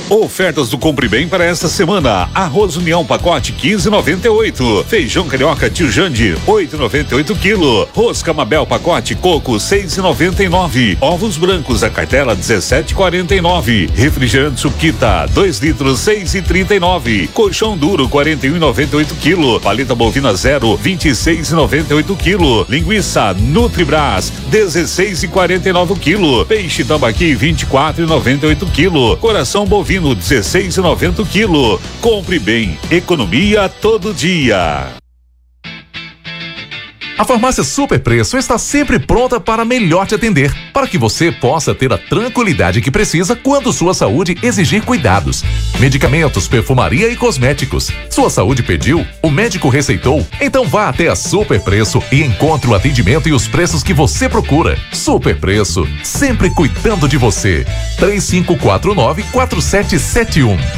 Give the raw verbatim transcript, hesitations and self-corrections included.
Ofertas do Compre Bem para esta semana: arroz União pacote quinze e noventa e oito, feijão carioca Tio Jande oito e noventa e oito quilo, rosca Mabel pacote coco seis e noventa e nove, ovos brancos a cartela dezessete e quarenta e nove, refrigerante Suquita dois litros seis e trinta e nove, colchão duro quarenta e um e noventa e oito quilo, paleta bovina zero vinte e seis e noventa e oito quilo, linguiça Nutribras dezesseis e quarenta e nove quilo, peixe tambaqui vinte e quatro e noventa e oito quilo, coração bovino dezesseis e noventa quilo. Compre Bem, economia todo dia. A Farmácia Super Preço está sempre pronta para melhor te atender, para que você possa ter a tranquilidade que precisa quando sua saúde exigir cuidados. Medicamentos, perfumaria e cosméticos. Sua saúde pediu? O médico receitou? Então vá até a Super Preço e encontre o atendimento e os preços que você procura. Super Preço, sempre cuidando de você. três cinco quatro nove, quatro sete sete um.